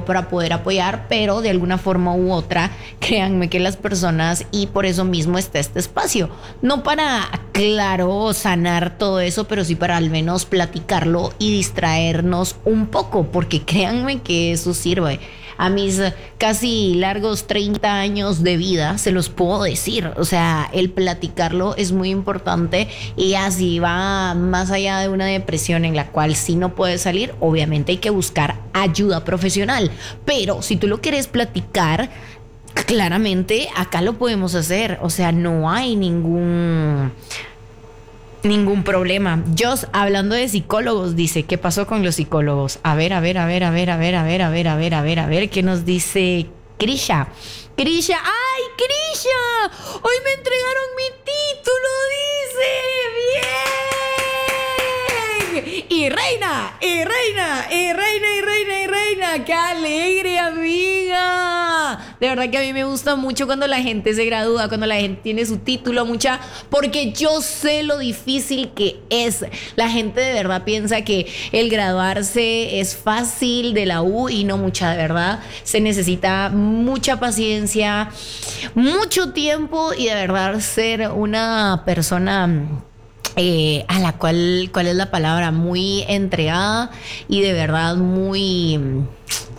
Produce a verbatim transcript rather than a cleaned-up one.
para poder apoyar, pero de alguna forma u otra, créanme que las personas, y por eso mismo está este espacio, no para, claro, sanar todo eso, pero sí para al menos platicarlo y distraernos un poco, porque créanme que eso sirve. A mis casi largos treinta años de vida se los puedo decir, o sea, el platicarlo es muy importante, y así va más allá de una depresión en la cual sí no puedes salir, obviamente hay que buscar ayuda profesional, pero si tú lo quieres platicar, claramente acá lo podemos hacer, o sea, no hay ningún... Ningún problema. Joss, hablando de psicólogos, dice, ¿qué pasó con los psicólogos? A ver, a ver, a ver, a ver, a ver, a ver, a ver, a ver, a ver, a ver, ¿qué nos dice Krisha? Krisha, ¡ay, Krisha! Hoy me entregaron mi título, dice. ¡Bien! Y reina, y reina, y reina, y reina, y reina. ¡Qué alegre, amiga! De verdad que a mí me gusta mucho cuando la gente se gradúa, cuando la gente tiene su título, mucha, porque yo sé lo difícil que es. La gente de verdad piensa que el graduarse es fácil de la U, y no, mucha, de verdad. Se necesita mucha paciencia, mucho tiempo, y de verdad ser una persona... Eh, a la cual, ¿cuál es la palabra? Muy entregada, y de verdad muy,